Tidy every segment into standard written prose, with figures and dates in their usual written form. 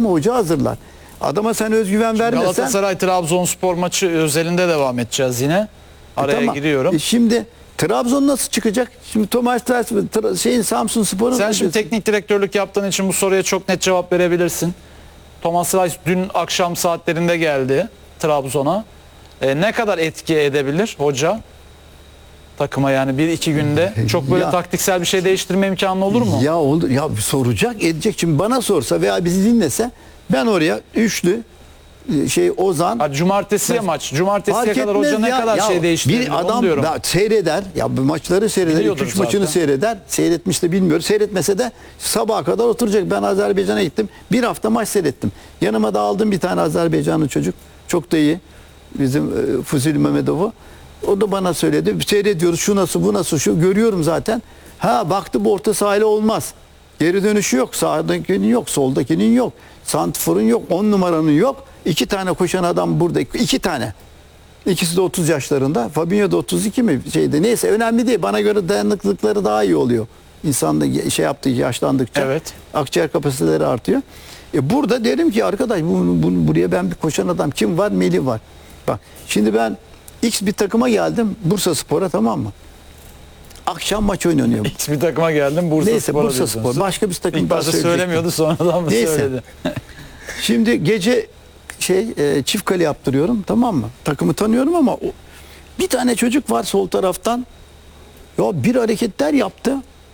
adamı hoca hazırlar. Adama sen özgüven vermesen. Galatasaray-Trabzonspor maçı özelinde devam edeceğiz yine. Araya tamam. giriyorum. Şimdi Trabzon nasıl çıkacak? Şimdi Thomas Trass, Samsunspor'un... Sen şimdi teknik direktörlük yaptığın için bu soruya çok net cevap verebilirsin. Thomas Reis dün akşam saatlerinde geldi Trabzon'a. Ne kadar etki edebilir hoca takıma, yani 1-2 günde? Çok böyle taktiksel bir şey değiştirme imkanı olur mu? Ya olur. Ya soracak, edecek. Şimdi bana sorsa veya bizi dinlese, ben oraya üçlü Ozan... Cumartesiye maç. Cumartesiye kadar hoca ne kadar şey değiştirir? Bir adam seyreder. Ya bu maçları seyreder. 2-3 maçını seyreder. Seyretmiş de bilmiyor. Seyretmese de sabaha kadar oturacak. Ben Azerbaycan'a gittim. Bir hafta maç seyrettim. Yanıma da aldım bir tane Azerbaycanlı çocuk. Çok da iyi. Bizim Fuzuli Mehmedov'u. O da bana söyledi. Seyrediyoruz. Şu nasıl, bu nasıl, şu. Görüyorum zaten. Baktı bu orta sahayla olmaz. Geri dönüşü yok. Sağdakinin yok. Soldakinin yok. Santrfor'un yok. 10 numaranın yok. 2 tane koşan adam burada. 2 tane. İkisi de 30 yaşlarında. Fabinho da 32 mi? Neyse önemli değil. Bana göre dayanıklılıkları daha iyi oluyor. İnsan da yaptığı yaşlandıkça. Evet. Akciğer kapasiteleri artıyor. Burada derim ki arkadaş buraya ben bir koşan adam kim var? Melih var. Bak şimdi ben X bir takıma geldim. Bursaspor'a, tamam mı? Akşam maç oynanıyor. X bir takıma geldim. Bursaspor. Başka bir takım İlk başta söylemiyordu, sonradan mı söyledi? Şimdi gece çift kale yaptırıyorum, tamam mı? Takımı tanıyorum ama bir tane çocuk var sol taraftan. Ya bir hareketler yaptı.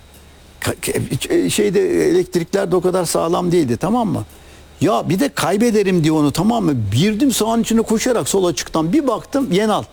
Elektrikler de o kadar sağlam değildi, tamam mı? Ya bir de kaybederim diye onu, tamam mı? Girdim sahanın içine koşarak sol açıktan bir baktım Yenal.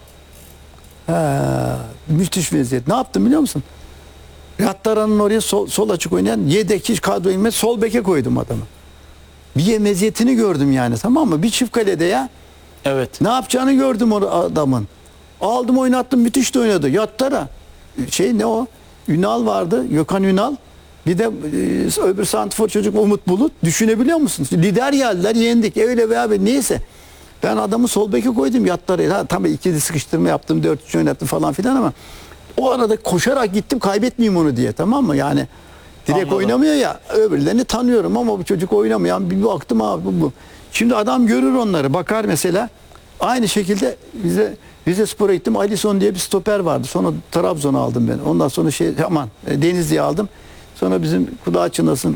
Müthiş vaziyet. Ne yaptım biliyor musun? Yattara'nın oraya sol açık oynayan yedek hiç kadro inme sol beke koydum adamı. Bir meziyetini gördüm yani, tamam mı? Bir çift kalede ya. Evet. Ne yapacağını gördüm o adamın. Aldım oynattım, müthiş de oynadı. Yattara. Ne o? Ünal vardı. Gökhan Ünal. Bir de öbür santrfor çocuk Umut Bulut. Düşünebiliyor musunuz? Lider geldiler, yendik. Öyle veya böyle neyse. Ben adamı sol beke koydum Yattara'yı. Tabii ikili sıkıştırma yaptım, 4-3 oynattım falan filan ama o arada koşarak gittim kaybetmeyeyim onu diye, tamam mı? Yani direkt anladım. Oynamıyor ya. Öbürlerini tanıyorum ama bu çocuk oynamayan bir baktım abi bu. Şimdi adam görür onları. Bakar mesela. Aynı şekilde Rizespor'a gittim. Alisson diye bir stoper vardı. Sonra Trabzon'a aldım ben. Ondan sonra Denizli'ye aldım. Sonra bizim kulağı çınlasın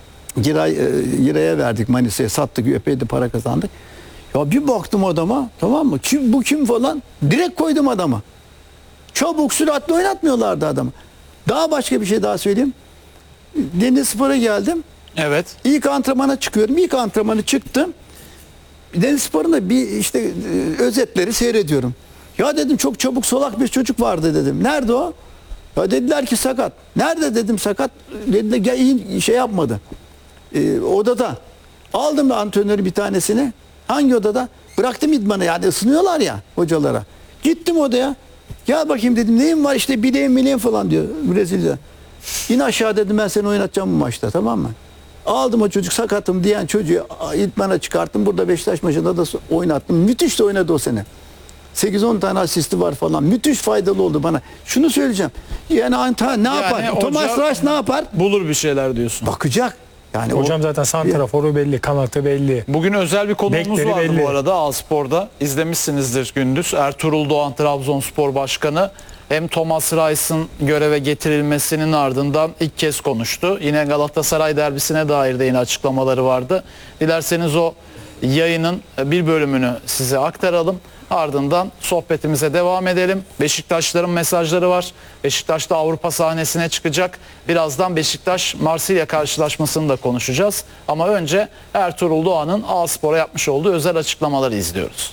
Giray'a verdik, Manisa'ya sattık. Epey de para kazandık. Ya bir baktım adama, tamam mı? Bu kim falan. Direkt koydum adama. Çabuk süratli oynatmıyorlardı adamı. Daha başka bir şey daha söyleyeyim. Denizlispor'a geldim. Evet. İlk antrenmana çıkıyorum. İlk antrenmanı çıktım. Denizlispor'un da özetleri seyrediyorum. Ya dedim çok çabuk solak bir çocuk vardı dedim. Nerede o? Ya dediler ki sakat. Nerede dedim sakat. Dediler ya iyi yapmadı. Odada. Aldım antrenörü bir tanesini. Hangi odada? Bıraktım idmanı, yani ısınıyorlar ya hocalara. Gittim odaya. Gel bakayım dedim, neyim var işte bileğim falan diyor Brezilya. İn aşağı dedim, ben seni oynatacağım bu maçta, tamam mı? Aldım o çocuk sakatım diyen çocuğu idmana çıkarttım. Burada Beşiktaş maçında da oynattım. Müthiş de oynadı o sene. 8-10 tane asisti var falan. Müthiş faydalı oldu bana. Şunu söyleyeceğim. Yani ne yapar? Thomas Reis ne yapar? Bulur bir şeyler diyorsun. Bakacak. Yani hocam zaten santraforu belli, kanatı belli. Bugün özel bir konuğumuz Bekleri vardı belli. bu arada A-Spor'da. İzlemişsinizdir gündüz. Ertuğrul Doğan, Trabzonspor Başkanı. Hem Thomas Reis'in göreve getirilmesinin ardından ilk kez konuştu. Yine Galatasaray derbisine dair de yine açıklamaları vardı. Dilerseniz o yayının bir bölümünü size aktaralım. Ardından sohbetimize devam edelim. Beşiktaşların mesajları var. Beşiktaş da Avrupa sahnesine çıkacak. Birazdan Beşiktaş-Marsilya karşılaşmasını da konuşacağız. Ama önce Ertuğrul Doğan'ın A-Spor'a yapmış olduğu özel açıklamaları izliyoruz.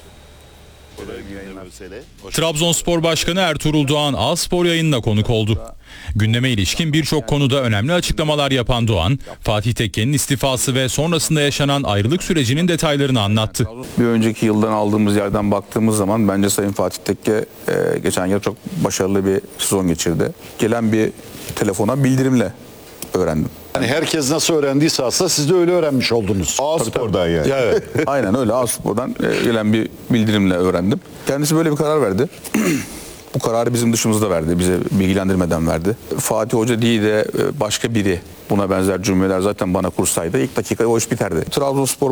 Trabzonspor Başkanı Ertuğrul Doğan A-Spor yayınına konuk oldu. Gündeme ilişkin birçok konuda önemli açıklamalar yapan Doğan, Fatih Tekke'nin istifası ve sonrasında yaşanan ayrılık sürecinin detaylarını anlattı. Bir önceki yıldan aldığımız yerden baktığımız zaman bence Sayın Fatih Tekke geçen yıl çok başarılı bir sezon geçirdi. Gelen bir telefona bildirimle öğrendim. Yani herkes nasıl öğrendiyse aslında siz de öyle öğrenmiş oldunuz. A-Spor'dan yani. Evet. Aynen öyle, A-Spor'dan gelen bir bildirimle öğrendim. Kendisi böyle bir karar verdi. Bu kararı bizim dışımızda verdi. Bize bilgilendirmeden verdi. Fatih Hoca değil de başka biri buna benzer cümleler zaten bana kursaydı ilk dakika o iş biterdi. Trabzonspor